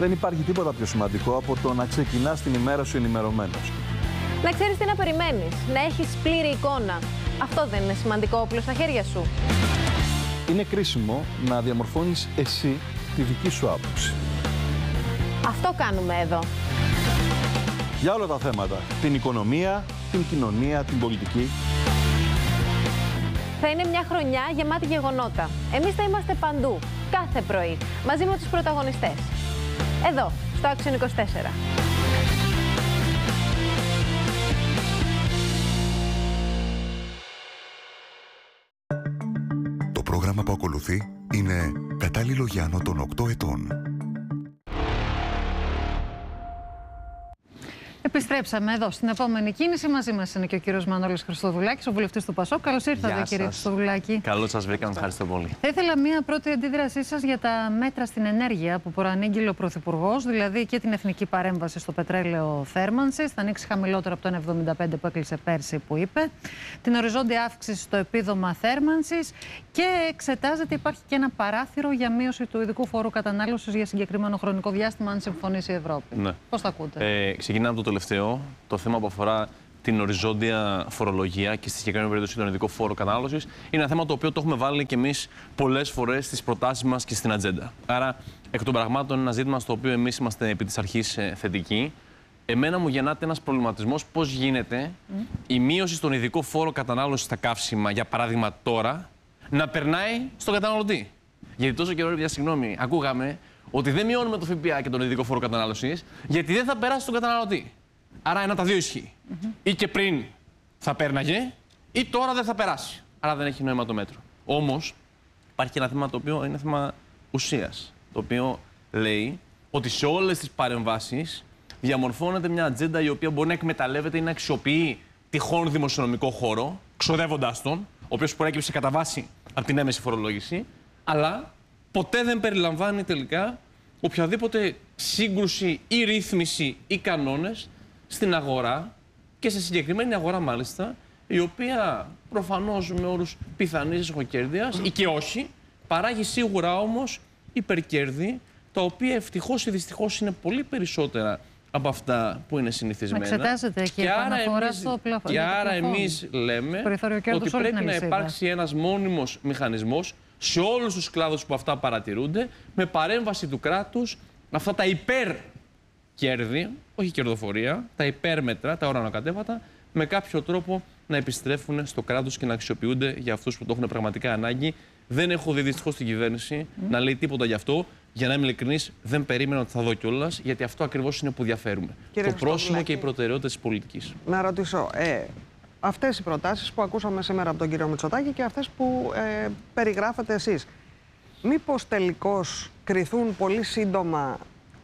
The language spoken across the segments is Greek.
Δεν υπάρχει τίποτα πιο σημαντικό από το να ξεκινάς την ημέρα σου ενημερωμένος. Να ξέρεις τι να περιμένεις, να έχεις πλήρη εικόνα. Αυτό δεν είναι σημαντικό όπλο στα χέρια σου? Είναι κρίσιμο να διαμορφώνεις εσύ τη δική σου άποψη. Αυτό κάνουμε εδώ. Για όλα τα θέματα. Την οικονομία, την κοινωνία, την πολιτική. Θα είναι μια χρονιά γεμάτη γεγονότα. Εμείς θα είμαστε παντού, κάθε πρωί, μαζί με τους πρωταγωνιστές. Εδώ, στο Action 24. Το πρόγραμμα που ακολουθεί είναι κατάλληλο για άνω των 8 ετών. Επιστρέψαμε εδώ στην επόμενη κίνηση. Μαζί μας είναι και ο κύριος Μανώλης Χριστοδουλάκης, ο βουλευτής του ΠΑΣΟΚ. Καλώς ήρθατε, κύριε Χριστοδουλάκη. Καλώς σας βρήκαμε, ευχαριστώ πολύ. Θα ήθελα μία πρώτη αντίδρασή σας για τα μέτρα στην ενέργεια που προανήγγειλε ο Πρωθυπουργός, δηλαδή και την εθνική παρέμβαση στο πετρέλαιο θέρμανσης. Θα ανοίξει χαμηλότερο από το 1,75 που έκλεισε πέρσι, που είπε. Την οριζόντια αύξηση στο επίδομα θέρμανσης και εξετάζεται, υπάρχει και ένα παράθυρο για μείωση του ειδικού φόρου κατανάλωσης για συγκεκριμένο χρονικό διάστημα, αν συμφωνήσει η Ευρώπη. Ναι. Πώς τα ακούτε? Ξεκινάμε από το τελευταίο, το θέμα που αφορά την οριζόντια φορολογία και στη συγκεκριμένη περίπτωση τον ειδικό φόρο κατανάλωσης. Είναι ένα θέμα το οποίο το έχουμε βάλει και εμείς πολλές φορές στις προτάσεις μας και στην ατζέντα. Άρα, εκ των πραγμάτων, είναι ένα ζήτημα στο οποίο εμείς είμαστε επί της αρχής θετικοί. Εμένα μου γεννάται ένας προβληματισμός πώς γίνεται η μείωση στον ειδικό φόρο κατανάλωσης στα καύσιμα, για παράδειγμα τώρα, να περνάει στον καταναλωτή. Γιατί τόσο καιρό, συγγνώμη, ακούγαμε ότι δεν μειώνουμε το ΦΠΑ και τον ειδικό φόρο κατανάλωσης, γιατί δεν θα περάσει στον καταναλωτή. Άρα ένα τα δύο ισχύει. Ή και πριν θα πέρναγε, ή τώρα δεν θα περάσει. Άρα δεν έχει νόημα το μέτρο. Όμως υπάρχει και ένα θέμα το οποίο είναι θέμα ουσίας. Το οποίο λέει ότι σε όλες τις παρεμβάσεις διαμορφώνεται μια ατζέντα η οποία μπορεί να εκμεταλλεύεται ή να αξιοποιεί τυχόν δημοσιονομικό χώρο, ξοδεύοντάς τον, ο οποίος προέκυψε κατά βάση από την έμεση φορολόγηση, αλλά ποτέ δεν περιλαμβάνει τελικά οποιαδήποτε σύγκρουση ή ρύθμιση ή κανόνες στην αγορά και σε συγκεκριμένη αγορά μάλιστα, η οποία προφανώς με όρους πιθανής εσχοκέρδειας ή και όχι, παράγει σίγουρα όμως υπερκέρδη, τα οποία ευτυχώς ή δυστυχώς είναι πολύ περισσότερα από αυτά που είναι συνηθισμένα. Εξετάζεται και αναφορά στο πλαφόν. Και άρα εμείς λέμε ότι πρέπει να υπάρξει ένας μόνιμος μηχανισμός σε όλους τους κλάδους που αυτά παρατηρούνται, με παρέμβαση του κράτους, αυτά τα υπερκέρδη, όχι κερδοφορία, τα υπέρμετρα, τα ουρανοκατέβατα, με κάποιο τρόπο να επιστρέφουν στο κράτος και να αξιοποιούνται για αυτούς που το έχουν πραγματικά ανάγκη. Δεν έχω δει δυστυχώς την κυβέρνηση να λέει τίποτα γι' αυτό. Για να είμαι ειλικρινής, δεν περίμενα ότι θα δω κιόλας, γιατί αυτό ακριβώς είναι που διαφέρουμε. Το πρόσημο και οι προτεραιότητες της πολιτικής. Να ρωτήσω, αυτές οι προτάσεις που ακούσαμε σήμερα από τον κύριο Μητσοτάκη και αυτές που περιγράφετε εσείς, μήπως τελικώς κριθούν πολύ σύντομα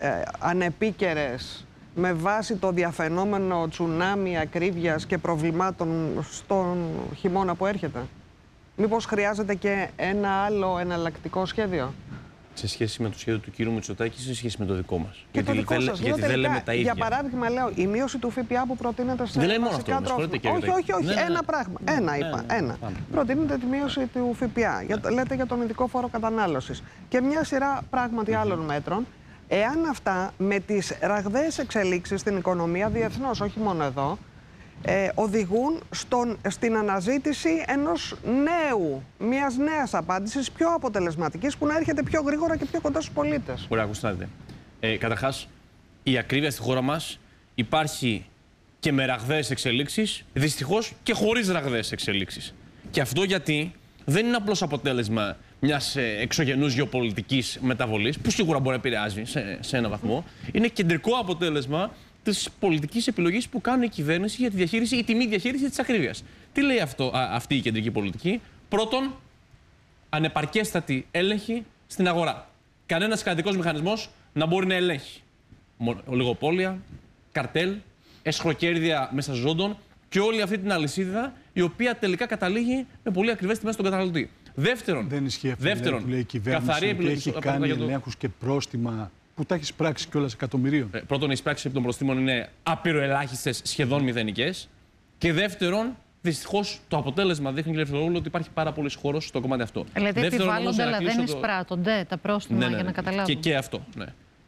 ανεπίκαιρες με βάση το διαφαινόμενο τσουνάμι ακρίβειας και προβλημάτων στον χειμώνα που έρχεται? Μήπως χρειάζεται και ένα άλλο εναλλακτικό σχέδιο? Σε σχέση με το σχέδιο του κύριου Μητσοτάκη ή σε σχέση με το δικό μας? Και το δικό σας. Γιατί δεν λέμε τα ίδια. Για παράδειγμα, λέω, η μείωση του ΦΠΑ που προτείνεται σε βασικά τρόφιμα. Όχι, ένα πράγμα. Ένα είπα. Προτείνεται τη μείωση του ΦΠΑ. Λέτε για τον ειδικό φόρο κατανάλωσης. Και μια σειρά πράγματι άλλων μέτρων. Εάν αυτά με τις ραγδαίες εξελίξεις στην οικονομία διεθνώς, όχι μόνο εδώ, οδηγούν στην αναζήτηση μιας νέας απάντησης, πιο αποτελεσματικής, που να έρχεται πιο γρήγορα και πιο κοντά στους πολίτες. Ωραία, ακούστε. Καταρχάς, η ακρίβεια στη χώρα μας υπάρχει και με ραγδαίες εξελίξεις, δυστυχώς και χωρίς ραγδαίες εξελίξεις. Και αυτό γιατί δεν είναι απλώς αποτέλεσμα μιας εξωγενούς γεωπολιτικής μεταβολής, που σίγουρα μπορεί να επηρεάζει σε έναν βαθμό. Είναι κεντρικό αποτέλεσμα της πολιτικής επιλογής που κάνει η κυβέρνηση για τη διαχείριση ή τη μη διαχείριση της ακρίβειας. Τι λέει αυτή η κεντρική πολιτική? Πρώτον, ανεπαρκέστατη έλεγχη στην αγορά. Κανένας κρατικός μηχανισμός να μπορεί να ελέγχει ολιγοπόλια, καρτέλ, εσχροκέρδεια μέσα ζώντων και όλη αυτή την αλυσίδα, η οποία τελικά καταλήγει με πολύ ακριβές τιμές στον καταναλωτή. Δεύτερον, δεν ισχύει αυτό που λέει η κυβέρνηση, καθαρή επιλογή. Έχει κάνει ελέγχους και πρόστιμα που τα έχει πράξει κιόλας εκατομμυρίων. Πρώτον, οι πράξεις επί των προστήμων είναι απειροελάχιστες, σχεδόν μηδενικές. Και δεύτερον, δυστυχώς το αποτέλεσμα δείχνει, κύριε Χριστοδούλου, ότι υπάρχει πάρα πολύ χώρος στο κομμάτι αυτό. Δηλαδή, επιβάλλονται, αλλά δεν εισπράττονται τα πρόστιμα, για να καταλάβουμε. Και αυτό. Ναι.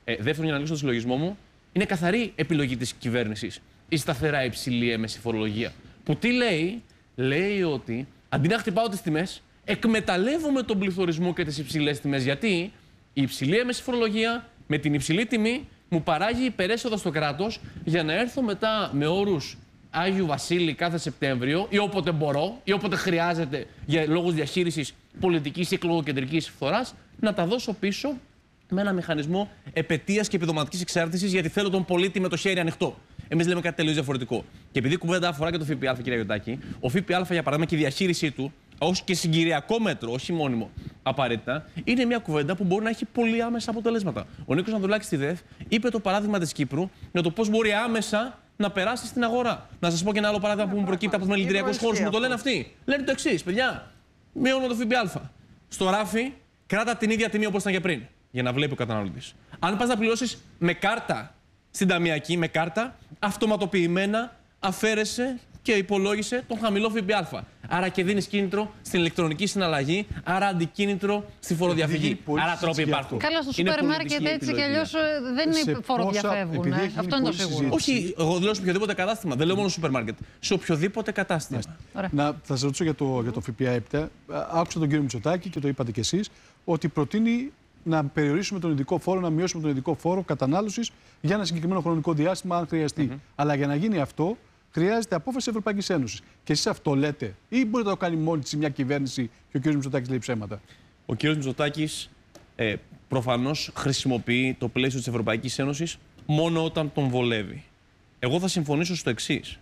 Δεύτερον, για να λύσω το συλλογισμό μου, είναι καθαρή επιλογή της κυβέρνησης η σταθερά υψηλή έμεση φορολογία. Που τι λέει, λέει ότι αντί να χτυπάω τις τιμές, εκμεταλλεύομαι τον πληθωρισμό και τις υψηλές τιμές. Γιατί η υψηλή έμεση φορολογία με την υψηλή τιμή μου παράγει υπερέσοδα στο κράτος για να έρθω μετά με όρους Άγιου Βασίλη κάθε Σεπτέμβριο ή όποτε μπορώ ή όποτε χρειάζεται για λόγους διαχείρισης πολιτικής ή εκλογοκεντρικής φθοράς να τα δώσω πίσω με ένα μηχανισμό επετείας και επιδοματικής εξάρτησης, γιατί θέλω τον πολίτη με το χέρι ανοιχτό. Εμείς λέμε κάτι τελείως διαφορετικό. Και επειδή κουβέντα αφορά και το ΦΠΑ, κύριε Γιωτάκη, ο ΦΠΑ, για παράδειγμα, και η διαχείρισή του, ως και συγκυριακό μέτρο, όχι μόνιμο απαραίτητα, είναι μια κουβέντα που μπορεί να έχει πολύ άμεσα αποτελέσματα. Ο Νίκος Ανδρουλάκης στη ΔΕΘ είπε το παράδειγμα της Κύπρου για το πώς μπορεί άμεσα να περάσει στην αγορά. Να σας πω και ένα άλλο παράδειγμα που μου προκύπτει από τους μελητηριακούς χώρους. Μου το λένε αυτοί. Λένε το εξής, παιδιά. Μειώνουμε το ΦΠΑ. Στο ράφι, κράτα την ίδια τιμή όπως ήταν και πριν. Για να βλέπει ο καταναλωτής. Αν πας να πληρώσεις με κάρτα στην ταμιακή, με κάρτα, αυτοματοποιημένα αφαίρεσε και υπολόγισε τον χαμηλό ΦΠΑ. Άρα και δίνεις κίνητρο στην ηλεκτρονική συναλλαγή, άρα αντικίνητρο στη φοροδιαφυγή. Άρα τρόποι υπάρχουν. Καλά, στο σούπερ μάρκετ έτσι κι αλλιώς δεν φοροδιαφεύγουν. Αυτό είναι το σίγουρο. Όχι, εγώ λέω σε οποιοδήποτε κατάστημα. Δεν λέω μόνο σούπερ μάρκετ. Σε οποιοδήποτε κατάστημα. Θα σας ρωτήσω για το ΦΠΑ έπειτα. Άκουσα τον κύριο Μητσοτάκη και το είπατε κι εσείς ότι προτείνει να περιορίσουμε τον ειδικό φόρο, να μειώσουμε τον ειδικό φόρο κατανάλωσης για ένα συγκεκριμένο χρονικό διάστημα, αν χρειαστεί. Αλλά για να γίνει αυτό, χρειάζεται απόφαση Ευρωπαϊκής Ένωσης. Και εσείς αυτό λέτε, ή μπορείτε να το κάνει μόνη της μια κυβέρνηση και ο κ. Μητσοτάκης λέει ψέματα? Ο κ. Μητσοτάκης προφανώς χρησιμοποιεί το πλαίσιο της Ευρωπαϊκής Ένωσης μόνο όταν τον βολεύει. Εγώ θα συμφωνήσω στο εξής,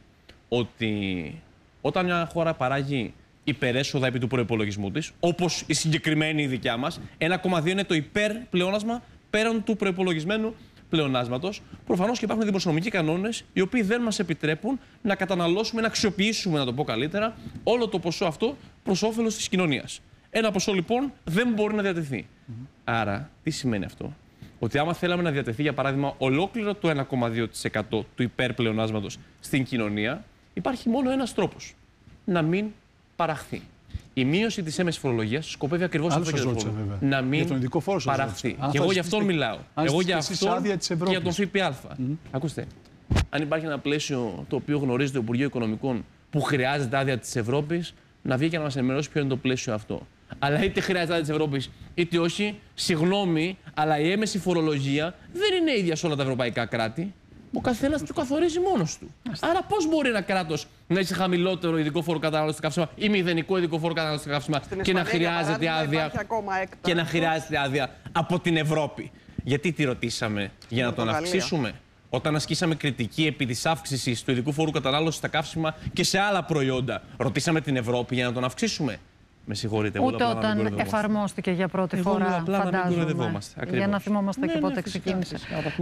ότι όταν μια χώρα παράγει υπερέσοδα επί του προϋπολογισμού της, όπως η συγκεκριμένη η δικιά μας, 1,2 είναι το υπερπλεόνασμα πέραν του προϋπολογισμένου πλεονάσματος. Προφανώς και υπάρχουν δημοσιονομικοί κανόνες οι οποίοι δεν μας επιτρέπουν να καταναλώσουμε, να αξιοποιήσουμε, να το πω καλύτερα, όλο το ποσό αυτό προς όφελος της κοινωνίας. Ένα ποσό λοιπόν δεν μπορεί να διατεθεί. Άρα, τι σημαίνει αυτό? Ότι άμα θέλαμε να διατεθεί, για παράδειγμα, ολόκληρο το 1,2% του υπερπλεονάσματος στην κοινωνία, υπάρχει μόνο ένας τρόπος. Να μην παραχθεί. Η μείωση της έμεσης φορολογίας σκοπεύει ακριβώς αυτό. Να μην παραχθεί. Και εγώ γι' αυτό μιλάω. Εγώ γι' αυτό και για τον ΦΠΑ. Ακούστε. Αν υπάρχει ένα πλαίσιο το οποίο γνωρίζει το Υπουργείο Οικονομικών που χρειάζεται άδεια της Ευρώπης, να βγει και να μας ενημερώσει ποιο είναι το πλαίσιο αυτό. Αλλά είτε χρειάζεται άδεια της Ευρώπης, είτε όχι, συγγνώμη, αλλά η έμεση φορολογία δεν είναι ίδια σε όλα τα ευρωπαϊκά κράτη. Ο καθένας το καθορίζει μόνος του. Άρα, πώς μπορεί ένα κράτος να έχει χαμηλότερο ειδικό φόρο κατανάλωση στα καύσιμα ή μηδενικό ειδικό φόρο κατανάλωση στα καύσιμα και να χρειάζεται άδεια, από την Ευρώπη? Γιατί τη ρωτήσαμε? Για να τον αυξήσουμε? Όταν ασκήσαμε κριτική επί της αύξησης του ειδικού φόρου κατανάλωση στα καύσιμα και σε άλλα προϊόντα, ρωτήσαμε την Ευρώπη για να τον αυξήσουμε? Με συγχωρείτε, ούτε όταν εφαρμόστηκε για πρώτη φορά, φαντάζομαι. Για να θυμόμαστε και πότε ξεκίνησε.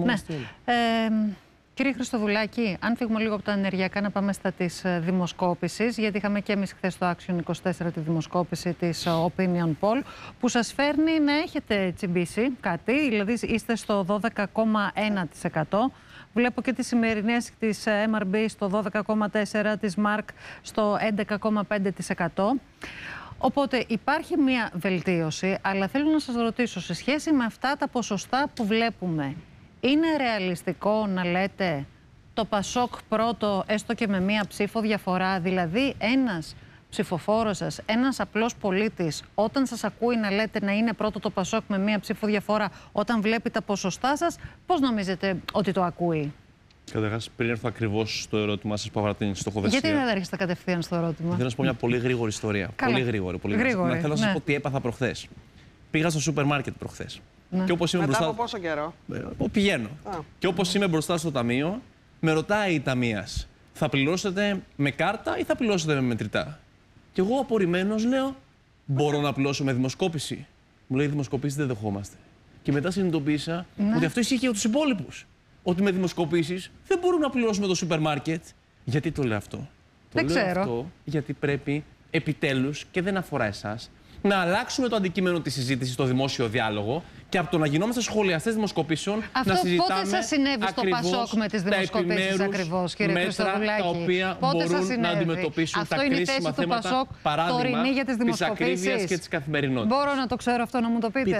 Κύριε Χριστοδουλάκη, αν φύγουμε λίγο από τα ενεργειακά, να πάμε στα της δημοσκόπησης, γιατί είχαμε και εμείς χθες στο Action 24 τη δημοσκόπηση της Opinion Poll, που σας φέρνει να έχετε τσιμπήσει κάτι, δηλαδή είστε στο 12,1%. Βλέπω και τις σημερινές της MRB στο 12,4%, της Mark στο 11,5%. Οπότε υπάρχει μια βελτίωση, αλλά θέλω να σας ρωτήσω, σε σχέση με αυτά τα ποσοστά που βλέπουμε, είναι ρεαλιστικό να λέτε το Πασόκ πρώτο, έστω και με μία ψήφο διαφορά? Δηλαδή ένας ψηφοφόρος σας, ένας απλός πολίτης, όταν σας ακούει να λέτε να είναι πρώτο το Πασόκ με μία ψήφο διαφορά, όταν βλέπει τα ποσοστά σας, πώς νομίζετε ότι το ακούει? Καταρχάς, πριν έρθω ακριβώς στο ερώτημά σας που αφορά την στοχοδεσία. Γιατί δεν έρχεστε κατευθείαν στο ερώτημα? Θέλω να σας πω μια πολύ γρήγορη ιστορία. Καλά. Πολύ γρήγορη. Θέλω να σας πω τι έπαθα προχθές. Πήγα στο σούπερ μάρκετ προχθές. Ναι. Και όπως είμαι μετά μπροστά... από πόσο καιρό? Πηγαίνω. Και όπως είμαι μπροστά στο ταμείο, με ρωτάει η ταμείας, θα πληρώσετε με κάρτα ή θα πληρώσετε με μετρητά? Και εγώ απορριμμένος λέω, μπορώ να πληρώσω με δημοσκόπηση? Μου λέει, δημοσκοπήσεις δεν δεχόμαστε. Και μετά συνειδητοποίησα ότι αυτό ισχύει και για τους υπόλοιπους. Ότι με δημοσκοπήσεις δεν μπορούμε να πληρώσουμε το σούπερ μάρκετ. Γιατί το λέω αυτό? Δεν το λέω ξέρω. Αυτό γιατί πρέπει επιτέλους, και δεν αφορά εσάς, να αλλάξουμε το αντικείμενο της συζήτησης στο δημόσιο διάλογο και από το να γινόμαστε σχολιαστές δημοσκοπήσεων αυτό να συζητάμε πότε σας συνέβη στο Πασόκ με τις δημοσκοπήσεις ακριβώς, κύριε Χριστοδουλάκη? Τα οποία μπορούν να αντιμετωπίσουν αυτό τα είναι κρίσιμα θέση του Πασόκ, παράδειγμα τωρινή για τις της ακρίβειας και της καθημερινότητας. Μπορώ να το ξέρω αυτό, να μου το πείτε?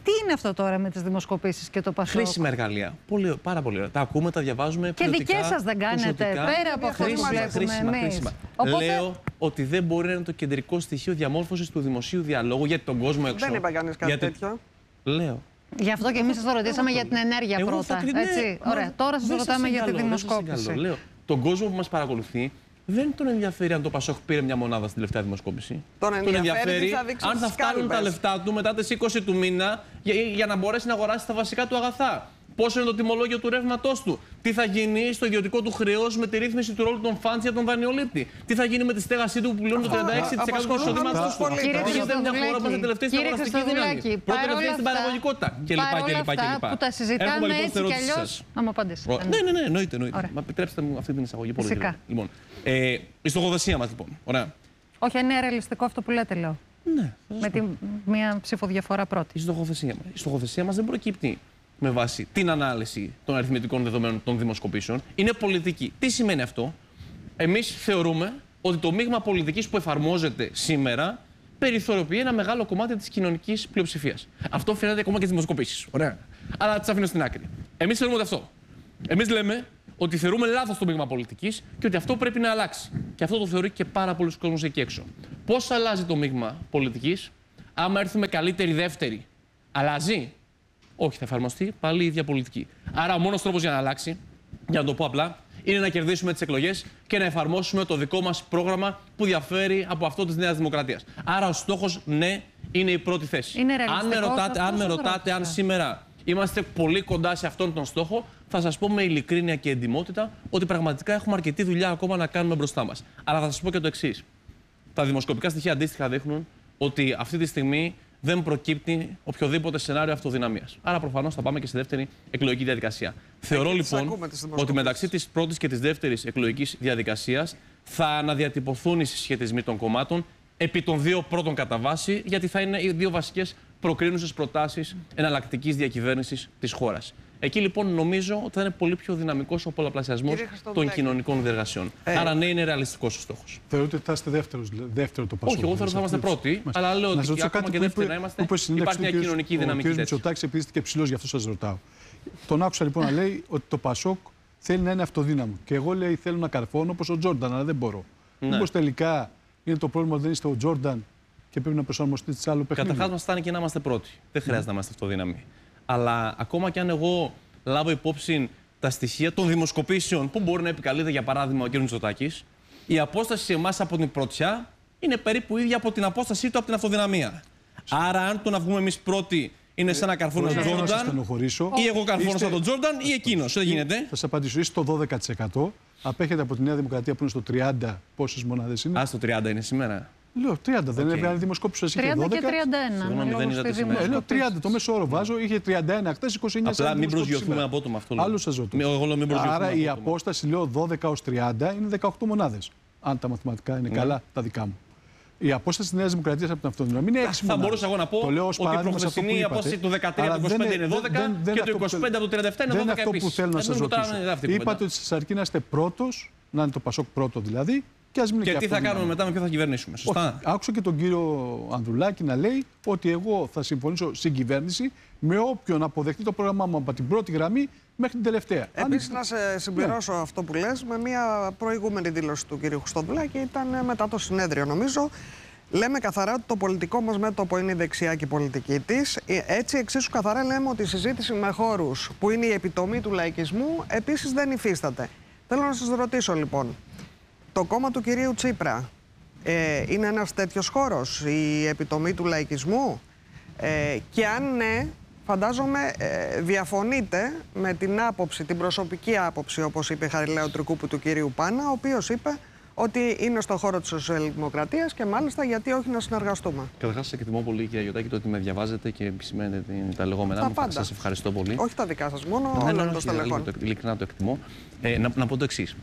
Τι είναι αυτό τώρα με τις δημοσκοπήσεις και το Πασόκ? Χρήσιμα εργαλεία. Πάρα πολύ ωραία. Τα ακούμε, τα διαβάζουμε. Και δικές σας δεν κάνετε, πέρα από αυτό που βλέπουμε εμείς? Οπότε... Λέω ότι δεν μπορεί να είναι το κεντρικό στοιχείο διαμόρφωσης του δημοσίου διαλόγου για τον κόσμο έξω. Δεν είπα κανείς κάτι τέτοιο. Λέω. Γι' αυτό και εμείς σας το ρωτήσαμε για την ενέργεια πρώτα. Έτσι. Ωραία. Τώρα σας ρωτάμε για τη δημοσκόπηση. Λέω, τον κόσμο που μας παρακολουθεί δεν τον ενδιαφέρει αν το Πασόκ πήρε μια μονάδα στην τελευταία δημοσκόπηση. Τον ενδιαφέρει αν θα φτάνουν τα λεφτά του μετά τις 20 του μήνα για να μπορέσει να αγοράσει τα βασικά του αγαθά. Πόσο είναι το τιμολόγιο του ρεύματός του. Τι θα γίνει στο ιδιωτικό του χρέος με τη ρύθμιση του ρόλου των φαντς για τον δανειολήπτη. Τι θα γίνει με τη στέγασή του που πληρώνει το 36% του εισοδήματος του. Κύριε Γιατί μια χώρα που είναι τελευταία στην αγοραστική δύναμη. Πρώτη τελευταία στην παραγωγικότητα. Αυτά που τα συζητάμε έτσι κι αλλιώς. Να μου απαντήσετε. Ναι, εννοείται. Μα επιτρέψτε μου αυτή την εισαγωγή πολύ γρήγορα. Λοιπόν, η στοχοθεσία μας λοιπόν. Ωραία. Όχι, είναι ρεαλιστικό αυτό που λέτε, λέω. Ναι. Με μια ψηφοδιαφορά πρώτη. Η στοχοθεσία μας δεν προκύπτει με βάση την ανάλυση των αριθμητικών δεδομένων των δημοσκοπήσεων. Είναι πολιτική. Τι σημαίνει αυτό? Εμείς θεωρούμε ότι το μείγμα πολιτικής που εφαρμόζεται σήμερα περιθωριοποιεί ένα μεγάλο κομμάτι της κοινωνικής πλειοψηφίας. Αυτό φαίνεται ακόμα και στις δημοσκοπήσεις. Ωραία. Αλλά τις αφήνω στην άκρη. Εμείς θεωρούμε ότι αυτό. Εμείς λέμε ότι θεωρούμε λάθος το μείγμα πολιτικής και ότι αυτό πρέπει να αλλάξει. Και αυτό το θεωρεί και πάρα πολλοί κόσμος εκεί έξω. Πώς αλλάζει το μείγμα πολιτικής? Άμα έρθουμε καλύτερη δεύτερη, αλλάζει? Όχι, θα εφαρμοστεί πάλι η ίδια πολιτική. Άρα, ο μόνος τρόπος για να αλλάξει, για να το πω απλά, είναι να κερδίσουμε τις εκλογές και να εφαρμόσουμε το δικό μας πρόγραμμα που διαφέρει από αυτό της Νέας Δημοκρατίας. Άρα, ο στόχος, ναι, είναι η πρώτη θέση. Αν με ρωτάτε αν σήμερα είμαστε πολύ κοντά σε αυτόν τον στόχο, θα σας πω με ειλικρίνεια και εντιμότητα ότι πραγματικά έχουμε αρκετή δουλειά ακόμα να κάνουμε μπροστά μας. Αλλά θα σας πω και το εξής. Τα δημοσκοπικά στοιχεία αντίστοιχα δείχνουν ότι αυτή τη στιγμή δεν προκύπτει οποιοδήποτε σενάριο αυτοδυναμίας. Άρα, προφανώς θα πάμε και στη δεύτερη εκλογική διαδικασία. Θεωρώ λοιπόν ότι μεταξύ της πρώτης και της δεύτερης εκλογικής διαδικασίας θα αναδιατυπωθούν οι συσχετισμοί των κομμάτων επί των δύο πρώτων κατά βάση, γιατί θα είναι οι δύο βασικές προκρίνουσες προτάσεις εναλλακτικής διακυβέρνησης της χώρας. Εκεί λοιπόν νομίζω ότι θα είναι πολύ πιο δυναμικός ο πολλαπλασιασμός των κοινωνικών διεργασιών. Άρα, ναι, είναι ρεαλιστικός ο στόχος. Θεωρείτε ότι θα είστε δεύτερο το Πασόκ? Όχι, εγώ θεωρώ ότι θα είμαστε πρώτοι, αλλά λέω ότι ακόμα και δεύτεροι να είμαστε, υπάρχει μια κοινωνική δυναμική. Ο κ. Μητσοτάκης, επειδή είστε και ψηλός, γι' αυτό σας ρωτάω. Τον άκουσα λοιπόν να λέει ότι το Πασόκ θέλει να είναι αυτοδύναμο. Και εγώ λέει θέλω να καρφώνω όπως ο Τζόρνταν, αλλά δεν μπορώ. Μήπως τελικά είναι το πρόβλημα ότι δεν είστε ο Τζόρνταν και πρέπει να προσαρμοστείτε σε άλλο παιχνίδι? Καταρχάς, μας φτάνει και να είμαστε πρώτοι. Δεν χρειάζεται να είμαστε αυτοδύναμοι. Αλλά ακόμα κι αν εγώ λάβω υπόψη τα στοιχεία των δημοσκοπήσεων που μπορεί να επικαλείται, για παράδειγμα, ο κ. Μητσοτάκης, η απόσταση σε εμάς από την πρωτιά είναι περίπου ίδια από την απόστασή του από την αυτοδυναμία. Άρα, αν το να βγούμε εμείς πρώτοι είναι σαν να καρφώνω τον Τζόρνταν, ή εγώ καρφώνω σαν τον Τζόρνταν, ή εκείνος. Δεν γίνεται. Θα σας απαντήσω. Είστε στο 12%. Απέχετε από τη Νέα Δημοκρατία που είναι στο 30. Πόσες μονάδες είναι? Στο 30 είναι σήμερα. Λέω 30, δεν έβγαλε δημοσκόπηση, σας είχε 12. 30 και 31. Συγγνώμη, δεν είδατε σήμερα. Λέω 30, το μέσο όρο βάζω, είχε 31 χτες, 29 σήμερα. Απλά μην προσγειωθούμε απότομα αυτό. Άλλο σας ρωτώ. Άρα η απόσταση, λέω 12 ως 30, είναι 18 μονάδες. Αν τα μαθηματικά είναι καλά, τα δικά μου. Η απόσταση της Νέας Δημοκρατίας από την αυτοδυναμία είναι 6 μονάδες. Θα μπορούσα εγώ να πω ότι η προχθεσινή απόσταση του 13 από το 25 είναι 12 και του 25 από το 37 είναι 12 επίσης. Δεν είναι αυτό που θέλω να σας ρωτήσω. Είπατε ότι σας αρκεί να είστε πρώτος, να είναι το Πασόκ πρώτο δηλαδή. Και τι θα κάνουμε μετά, με ποιο θα κυβερνήσουμε, σωστά? Όχι. Άκουσα και τον κύριο Ανδρουλάκη να λέει ότι εγώ θα συμφωνήσω στην κυβέρνηση με όποιον αποδεχτεί το πρόγραμμά μου από την πρώτη γραμμή μέχρι την τελευταία. Επίσης, να σε συμπληρώσω αυτό που λες με μια προηγούμενη δήλωση του κύριου Χριστοδουλάκη, ήταν μετά το συνέδριο νομίζω. Λέμε καθαρά ότι το πολιτικό μας μέτωπο είναι η δεξιά και η πολιτική της. Έτσι, εξίσου καθαρά λέμε ότι η συζήτηση με χώρους που είναι η επιτομή του λαϊκισμού επίσης δεν υφίσταται. Θέλω να σας ρωτήσω λοιπόν. Το κόμμα του κυρίου Τσίπρα είναι ένας τέτοιος χώρος, η επιτομή του λαϊκισμού? Και αν ναι, φαντάζομαι διαφωνείτε με την άποψη, την προσωπική άποψη, όπως είπε η Χαριλάου Τρικούπου, του κυρίου Πάνα, ο οποίος είπε ότι είναι στον χώρο της σοσιαλδημοκρατίας και μάλιστα γιατί όχι να συνεργαστούμε. Καταρχάς, σας εκτιμώ πολύ, κυρία Γιωτάκη, το ότι με διαβάζετε και επισημαίνετε τα λεγόμενά μου. Σας ευχαριστώ πολύ. Όχι τα δικά σας μόνο, όλα το στελεχών. Ειλικρινά το εκτιμώ. Να πω το εξής,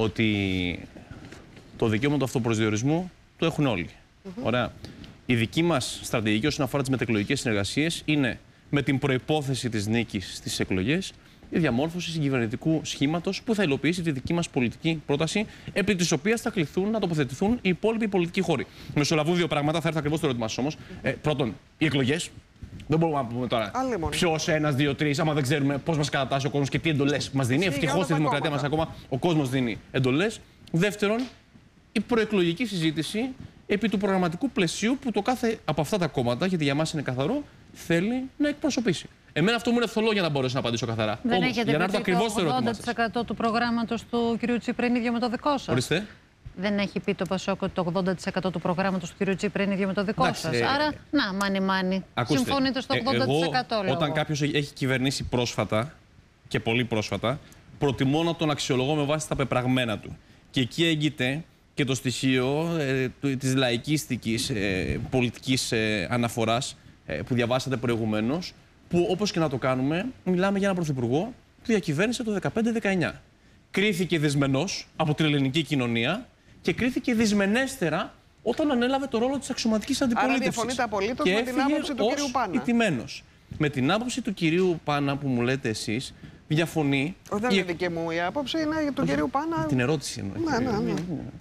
ότι το δικαίωμα του αυτοπροσδιορισμού το έχουν όλοι. Ωραία. Η δική μας στρατηγική όσον αφορά τις μετεκλογικές συνεργασίες είναι με την προϋπόθεση της νίκης στις εκλογές η διαμόρφωση συγκυβερνητικού σχήματος που θα υλοποιήσει τη δική μας πολιτική πρόταση, επί της οποίας θα κληθούν να τοποθετηθούν οι υπόλοιποι πολιτικοί χώροι. Μεσολαβούν δύο πράγματα, θα έρθω ακριβώς στο ερώτημά σας όμως. Πρώτον, οι εκλογές. Δεν μπορούμε να πούμε τώρα ποιο, ένα, δύο, τρει, άμα δεν ξέρουμε πώ μα κατατάσσει ο κόσμο και τι εντολές μας δίνει. Ευτυχώς στη δημοκρατία μας ακόμα ο κόσμος δίνει εντολές. Δεύτερον, η προεκλογική συζήτηση επί του προγραμματικού πλαισίου που το κάθε από αυτά τα κόμματα, γιατί για μας είναι καθαρό, θέλει να εκπροσωπήσει. Εμένα αυτό μου είναι φθολό για να μπορέσω να απαντήσω καθαρά. Δεν Όμως, έχετε για να έρθω ακριβώς στο ερώτημα σας. Το 80% του προγράμματος του κ. Τσίπρα είναι ίδιο με το δικό σας. Ορίστε. Δεν έχει πει το Πασόκ ότι το 80% του προγράμματος του κ. Τσίπρα είναι ίδιο με το δικό σας. Άρα, να, μάνι. Συμφωνείτε στο 80%. Όταν κάποιος έχει κυβερνήσει πρόσφατα και πολύ πρόσφατα, προτιμώ να τον αξιολογώ με βάση τα πεπραγμένα του. Και εκεί έγκυται και το στοιχείο της λαϊκίστικης πολιτικής αναφοράς που διαβάσατε προηγουμένως, που όπως και να το κάνουμε, μιλάμε για έναν πρωθυπουργό που διακυβέρνησε το 2015-19. Κρίθηκε δυσμενός από την ελληνική κοινωνία και κρίθηκε δυσμενέστερα όταν ανέλαβε το ρόλο της αξιωματικής αντιπολίτευσης. Άρα διαφωνείτε απολύτως με την άποψη του κυρίου Πάνα. Ηττημένος. Με την άποψη του κυρίου Πάνα που μου λέτε εσείς, διαφωνεί. Δεν είναι δική μου η άποψη, είναι του κυρίου Πάνα. Την ερώτηση εννοεί. Ναι.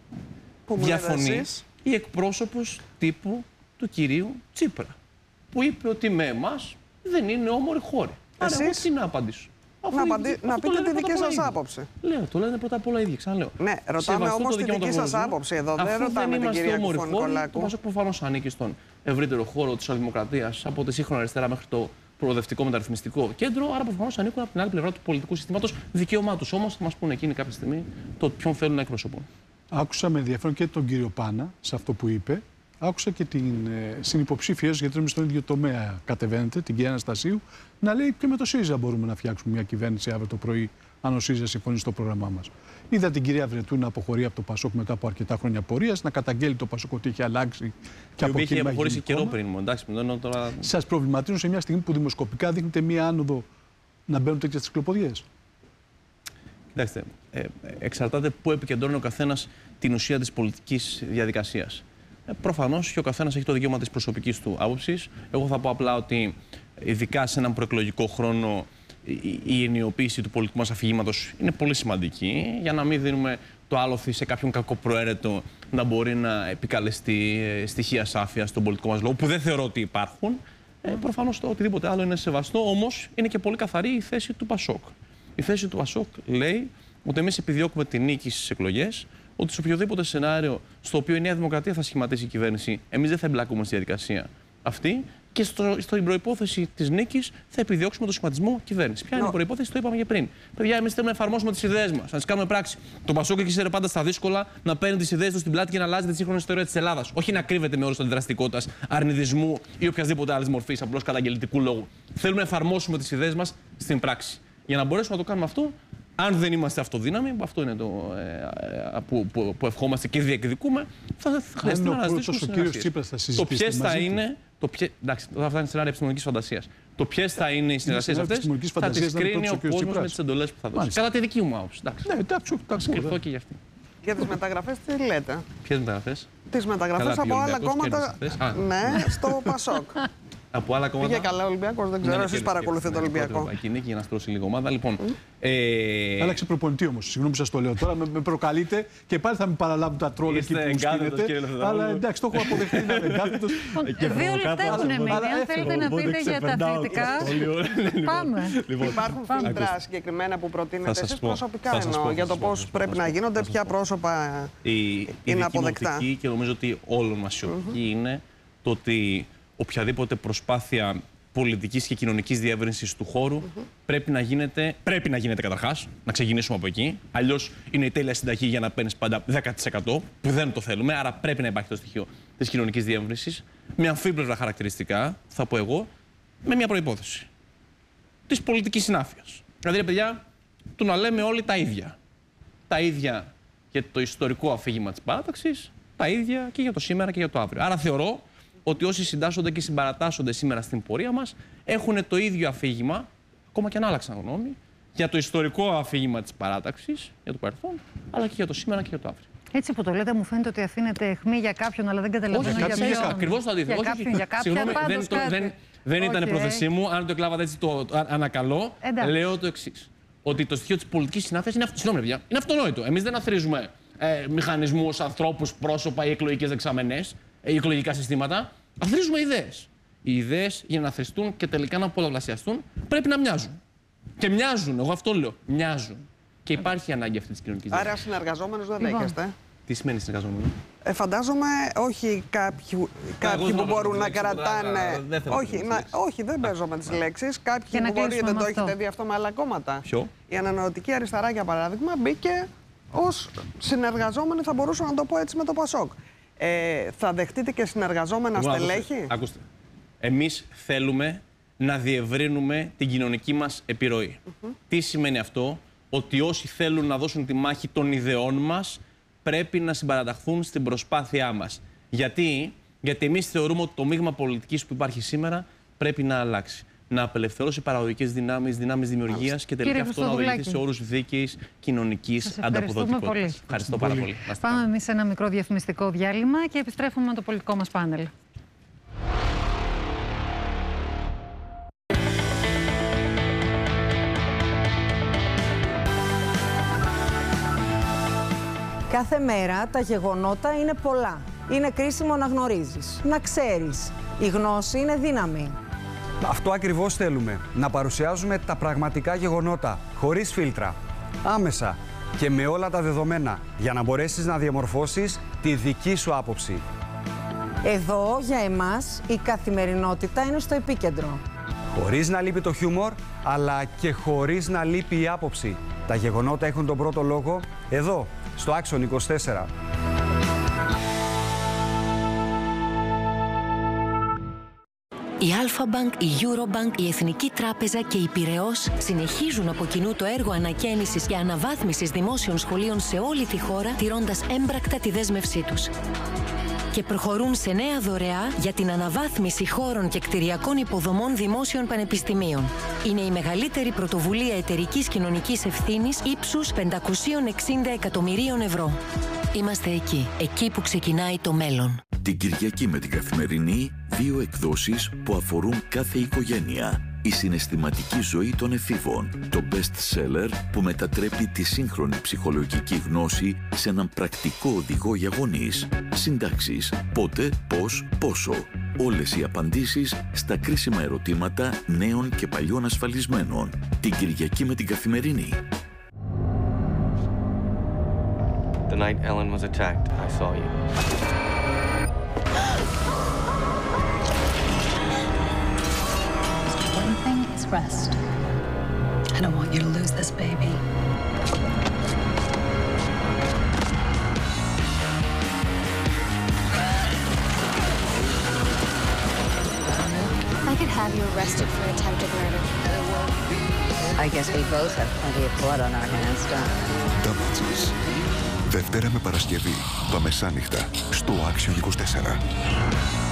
Διαφωνεί η εκπρόσωπος τύπου του κυρίου Τσίπρα, που είπε ότι με εμάς δεν είναι όμορφη χώρη. Άρα εγώ τι να απαντήσω. Να πείτε τη δική σας άποψη. Λέω, το λένε πρώτα απ' όλα οι ίδιοι, ξαναλέω. Ναι, ρωτάμε όμως τη δική σας άποψη εδώ. Δεν ρωτάμε την κυρία Κουφωνικολάκου. Το Πασόκ προφανώς ανήκει στον ευρύτερο χώρο της Σοσιαλδημοκρατίας, από τη σύγχρονη αριστερά μέχρι το προοδευτικό μεταρρυθμιστικό κέντρο. Άρα προφανώς ανήκουν από την άλλη πλευρά του πολιτικού συστήματος. Δικαίωμά τους όμως θα μας πούνε εκείνοι κάποια στιγμή το ποιον θέλουν να εκπροσωπούν. Άκουσα με ενδιαφέρον και τον κύριο Πάνα σε αυτό που είπε. Άκουσα και την συνυποψήφια, γιατί είμαι στον ίδιο τομέα κατεβαίνετε, την κυρία Αναστασίου, να λέει και με το ΣΥΡΙΖΑ μπορούμε να φτιάξουμε μια κυβέρνηση αύριο το πρωί, αν ο ΣΥΡΙΖΑ συμφωνεί στο πρόγραμμά μας. Είδα την κυρία Βρετού να αποχωρεί από το Πασόκ μετά από αρκετά χρόνια πορείας, να καταγγέλει το Πασόκ ότι έχει αλλάξει και από εκεί. Έχει αποχωρήσει καιρό πριν μου, εντάξει. Τώρα... Σας προβληματίζουν σε μια στιγμή που δημοσκοπικά δείχνετε μια άνοδο να μπαίνουν τέτοιες κυκλοποδιές? Κοιτάξτε, εξαρτάται πού επικεντρώνει ο καθένας την ουσία της πολιτικής διαδικασίας. Προφανώς και ο καθένας έχει το δικαίωμα της προσωπικής του άποψης. Εγώ θα πω απλά ότι ειδικά σε έναν προεκλογικό χρόνο η ενιοποίηση του πολιτικού μας αφηγήματος είναι πολύ σημαντική, για να μην δίνουμε το άλοθη σε κάποιον κακοπροαίρετο να μπορεί να επικαλεστεί στοιχεία σάφιας στον πολιτικό μας λόγο, που δεν θεωρώ ότι υπάρχουν. Προφανώς το οτιδήποτε άλλο είναι σεβαστό, όμως είναι και πολύ καθαρή η θέση του Πασόκ. Η θέση του Πασόκ λέει ότι εμείς επιδιώκουμε την νίκη στις εκλογές, ότι σε οποιοδήποτε σενάριο στο οποίο η Νέα Δημοκρατία θα σχηματίσει η κυβέρνηση, εμείς δεν θα εμπλακούμε στη διαδικασία αυτή και στην προϋπόθεση της νίκης θα επιδιώξουμε το σχηματισμό κυβέρνηση. Ποια είναι η προϋπόθεση, το είπαμε και πριν. Παιδιά, εμείς θέλουμε να εφαρμόσουμε τις ιδέες μας, να τις κάνουμε πράξη. Το Πασόκ ήξερε πάντα στα δύσκολα να παίρνει τις ιδέες του στην πλάτη και να αλλάζει τη σύγχρονη ιστορία της Ελλάδας. Όχι να κρύβεται με όρους αντιδραστικότητας, αρνητισμού ή οποιασδήποτε άλλη μορφή, απλώς καταγγελτικού λόγου. Θέλουμε να εφαρμόσουμε τις ιδέες μας στην πράξη. Για να μπορέσουμε να το κάνουμε αυτό, αν δεν είμαστε αυτοδύναμοι, αυτό είναι το που ευχόμαστε και διεκδικούμε, θα χρειαστεί να αναζητήσουμε συνεργασίες. Το ποιες θα είναι. Εντάξει, θα φτάνει σενάρια επιστημονικής φαντασίας. Το ποιες θα είναι οι συνεργασίες αυτές θα τις κρίνει ο κόσμος με τις εντολές που θα δώσει. Κατά τη δική μου άποψη. Ναι, εντάξει, κρυφτώ και γι' αυτή. Για τις μεταγραφές τι λέτε? Ποιες μεταγραφές? Τις μεταγραφές από άλλα κόμματα. Ναι, στο Πασόκ. Από άλλα κόμματα. Πήγε καλά ο Ολυμπιακός, δεν ξέρω, εσείς παρακολουθείτε το Ολυμπιακό. Εκεί είναι και για να στρώσει λίγο ομάδα. Λοιπόν. Άλλαξε προπονητή όμως. Συγγνώμη που σας το λέω τώρα. Με προκαλείτε και πάλι θα με παραλάβουν τα τρόλ εκεί που στείνετε. Αλλά εντάξει, το έχω αποδεχτεί να είμαι εγκάθετος. 2 λεπτά έχουν μείνει. Αν θέλετε να πείτε για τα αθλητικά. Πάμε. Υπάρχουν φίλτρα συγκεκριμένα που προτείνετε εσείς προσωπικά εννοώ για το πώς πρέπει να γίνονται, ποια πρόσωπα είναι αποδεκτά? Η και νομίζω ότι όλων μας η οπτική είναι το ότι οποιαδήποτε προσπάθεια πολιτικής και κοινωνικής διεύρυνσης του χώρου πρέπει να γίνεται καταρχάς, να ξεκινήσουμε από εκεί. Αλλιώς είναι η τέλεια συνταγή για να παίρνεις πάντα 10%, που δεν το θέλουμε, άρα πρέπει να υπάρχει το στοιχείο της κοινωνικής διεύρυνσης, με αμφίπλευρα χαρακτηριστικά, θα πω εγώ, με μια προϋπόθεση. Της πολιτικής συνάφειας. Δηλαδή, ρε παιδιά, του να λέμε όλοι τα ίδια. Τα ίδια για το ιστορικό αφήγημα της παράταξης, τα ίδια και για το σήμερα και για το αύριο. Άρα θεωρώ ότι όσοι συντάσσονται και συμπαρατάσσονται σήμερα στην πορεία μας έχουν το ίδιο αφήγημα, ακόμα και αν άλλαξαν γνώμη, για το ιστορικό αφήγημα της παράταξης, για το παρελθόν, αλλά και για το σήμερα και για το αύριο. Έτσι που το λέτε, μου φαίνεται ότι αφήνεται αιχμή για κάποιον, αλλά δεν καταλαβαίνω για ποιον. Ακριβώς το αντίθετο. Δεν ήταν πρόθεσή μου. Αν το εκλάβατε έτσι, το ανακαλώ. Λέω το εξής. Ότι το στοιχείο της πολιτικής συνάφειας είναι αυτονόητο. Εμείς δεν αθροίζουμε μηχανισμούς, ανθρώπους, πρόσωπα ή εκλογικές δεξαμενές ή εκλογικά συστήματα. Αθροίζουμε ιδέες. οι ιδέες για να θρηστούν και τελικά να πολλαπλασιαστούν πρέπει να μοιάζουν. Και μοιάζουν, εγώ αυτό λέω. Μοιάζουν. Και υπάρχει ανάγκη αυτή τη κοινωνική δράση. Άρα, συνεργαζόμενους δεν δέχεστε. Τι σημαίνει συνεργαζόμενο? Φαντάζομαι όχι κάποιοι που μπορούν να κρατάνε. Όχι, δεν παίζω με τις λέξεις. Κάποιοι που μπορεί, δεν το έχετε δει αυτό με άλλα κόμματα. Ποιο? Η Ανανεωτική Αριστερά, για παράδειγμα, μπήκε ως συνεργαζόμενοι, θα μπορούσα να το πω έτσι, με το ΠΑΣΟΚ. Θα δεχτείτε και συνεργαζόμενα στελέχη? Ακούστε. Εμείς θέλουμε να διευρύνουμε την κοινωνική μας επιρροή. Τι σημαίνει αυτό? Ότι όσοι θέλουν να δώσουν τη μάχη των ιδεών μας πρέπει να συμπαραταχθούν στην προσπάθειά μας. Γιατί εμείς θεωρούμε ότι το μείγμα πολιτικής που υπάρχει σήμερα πρέπει να αλλάξει. Να απελευθερώσει παραγωγικές δυνάμεις, δυνάμεις δημιουργίας και τελικά αυτό να οδηγήσει σε όρους δίκαιης κοινωνικής ανταποδοτικότητας. Ευχαριστώ πάρα πολύ. Πάμε εμείς σε ένα μικρό διαφημιστικό διάλειμμα και επιστρέφουμε με το πολιτικό μας πάνελ. Κάθε μέρα τα γεγονότα είναι πολλά. Είναι κρίσιμο να γνωρίζεις, να ξέρεις. Η γνώση είναι δύναμη. Αυτό ακριβώς θέλουμε. Να παρουσιάζουμε τα πραγματικά γεγονότα, χωρίς φίλτρα, άμεσα και με όλα τα δεδομένα, για να μπορέσεις να διαμορφώσεις τη δική σου άποψη. Εδώ, για εμάς, η καθημερινότητα είναι στο επίκεντρο. Χωρίς να λείπει το χιούμορ, αλλά και χωρίς να λείπει η άποψη. Τα γεγονότα έχουν τον πρώτο λόγο εδώ, στο Action 24. Η Alpha Bank, η Eurobank, η Εθνική Τράπεζα και η Πειραιώς συνεχίζουν από κοινού το έργο ανακαίνησης και αναβάθμισης δημόσιων σχολείων σε όλη τη χώρα, τηρώντας έμπρακτα τη δέσμευσή τους. Και προχωρούν σε νέα δωρεά για την αναβάθμιση χώρων και κτηριακών υποδομών δημόσιων πανεπιστημίων. Είναι η μεγαλύτερη πρωτοβουλία εταιρικής κοινωνικής ευθύνης ύψους 560 εκατομμυρίων ευρώ. Είμαστε εκεί που ξεκινάει το μέλλον. Την Κυριακή με την Καθημερινή, 2 εκδόσεις που αφορούν κάθε οικογένεια. Η συναισθηματική ζωή των εφήβων, το best seller που μετατρέπει τη σύγχρονη ψυχολογική γνώση σε έναν πρακτικό οδηγό για γονείς. Συντάξεις, πότε, πώς, πόσο. Όλες οι απαντήσεις στα κρίσιμα ερωτήματα νέων και παλιών ασφαλισμένων. Την Κυριακή με την Καθημερινή. The night Ellen was attacked, I saw you. One thing is rest. I don't want you to lose this baby. I could have you arrested for attempted murder. I guess we both have plenty of blood on our hands, don't we? Damages. Δευτέρα με Παρασκευή, τα μεσάνυχτα, στο Action 24.